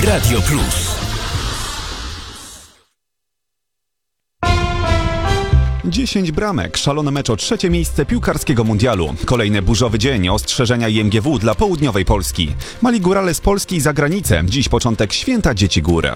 Radio Plus. Dziesięć bramek, szalony mecz o trzecie miejsce piłkarskiego mundialu. Kolejny burzowy dzień, ostrzeżenia IMGW dla południowej Polski. Mali górale z Polski i za granicę. Dziś początek święta Dzieci Gór.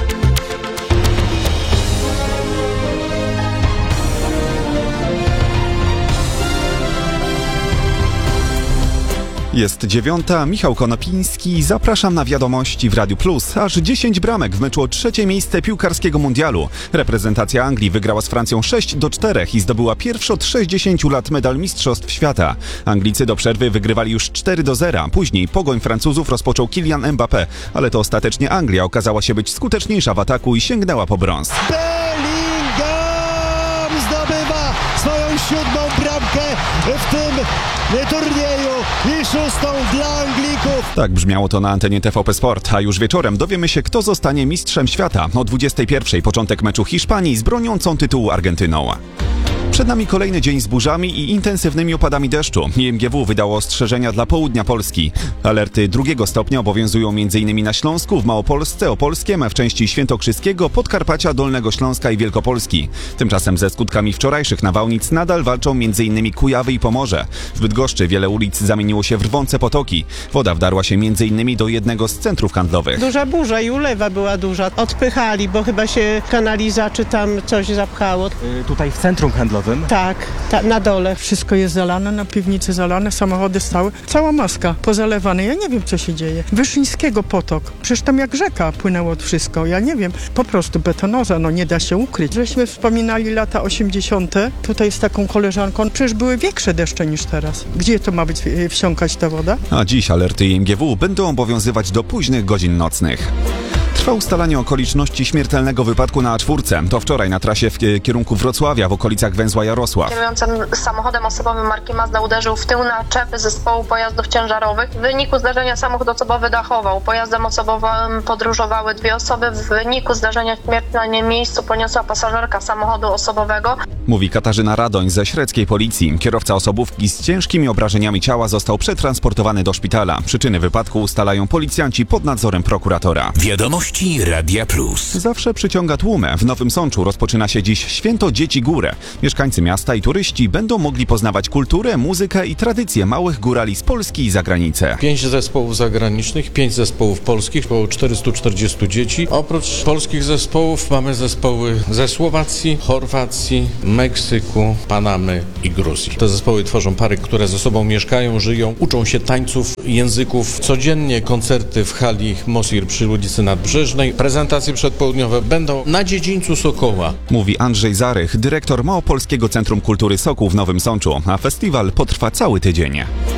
Jest 9:00, Michał Konopiński, zapraszam na wiadomości w Radiu Plus. Aż 10 bramek w meczu o trzecie miejsce piłkarskiego mundialu. Reprezentacja Anglii wygrała z Francją 6-4 i zdobyła pierwszy od 60 lat medal Mistrzostw Świata. Anglicy do przerwy wygrywali już 4-0. Później pogoń Francuzów rozpoczął Kylian Mbappé, ale to ostatecznie Anglia okazała się być skuteczniejsza w ataku i sięgnęła po brąz. Bellingham zdobywa swoją 7. bramkę w tym turnieju i 6. dla Anglików. Tak brzmiało to na antenie TVP Sport, a już wieczorem dowiemy się, kto zostanie mistrzem świata. O 21:00 początek meczu Hiszpanii z broniącą tytułu Argentyną. Przed nami kolejny dzień z burzami i intensywnymi opadami deszczu. IMGW wydało ostrzeżenia dla południa Polski. Alerty 2. stopnia obowiązują m.in. na Śląsku, w Małopolsce, Opolskiem, w części Świętokrzyskiego, Podkarpacia, Dolnego Śląska i Wielkopolski. Tymczasem ze skutkami wczorajszych nawałnic nadal walczą m.in. Kujawy i Pomorze. W Bydgoszczy wiele ulic zamieniło się w rwące potoki. Woda wdarła się m.in. do jednego z centrów handlowych. Duża burza i ulewa była duża. Odpychali, bo chyba się kanaliza czy tam coś zapchało. Tutaj w centrum handlowym? Tak, na dole. Wszystko jest zalane, na piwnicy zalane, samochody stały. Cała maska pozalewana. Ja nie wiem, co się dzieje. Wyszyńskiego potok. Przecież tam jak rzeka płynęło wszystko. Ja nie wiem. Po prostu betonoza, nie da się ukryć. Żeśmy wspominali lata 80. Tutaj z taką koleżanką. Przecież były większe deszcze niż teraz. Gdzie to ma być wsiąkać ta woda? A dziś alerty IMGW będą obowiązywać do późnych godzin nocnych. Trwa ustalanie okoliczności śmiertelnego wypadku na A4. To wczoraj na trasie w kierunku Wrocławia w okolicach węzła Jarosław. Kierującym samochodem osobowym marki Mazda uderzył w tył naczepy zespołu pojazdów ciężarowych. W wyniku zdarzenia samochód osobowy dachował. Pojazdem osobowym podróżowały 2 osoby. W wyniku zdarzenia śmierć na miejscu poniosła pasażerka samochodu osobowego. Mówi Katarzyna Radoń ze średzkiej policji. Kierowca osobówki z ciężkimi obrażeniami ciała został przetransportowany do szpitala. Przyczyny wypadku ustalają policjanci pod nadzorem prokuratora. Wiadomości Radia Plus. Zawsze przyciąga tłumy. W Nowym Sączu rozpoczyna się dziś Święto Dzieci Gór. Mieszkańcy miasta i turyści będą mogli poznawać kulturę, muzykę i tradycje małych górali z Polski i zagranicy. 5 zespołów zagranicznych, 5 zespołów polskich, około 440 dzieci. Oprócz polskich zespołów mamy zespoły ze Słowacji, Chorwacji, Meksyku, Panamy i Gruzji. Te zespoły tworzą pary, które ze sobą mieszkają, żyją, uczą się tańców, języków. Codziennie koncerty w hali Mosir przy ulicy Nadbrzeżnej. Prezentacje przedpołudniowe będą na dziedzińcu Sokoła. Mówi Andrzej Zarych, dyrektor Małopolskiego Centrum Kultury Sokół w Nowym Sączu, a festiwal potrwa cały tydzień.